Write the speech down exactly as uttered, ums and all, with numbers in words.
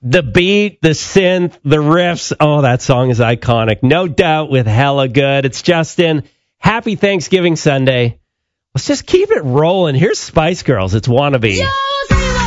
The beat, the synth, the riffs. Oh, that song is iconic. No doubt with Hella Good. It's Justin. Happy Thanksgiving Sunday. Let's just keep it rolling. Here's Spice Girls. It's Wannabe. Yo!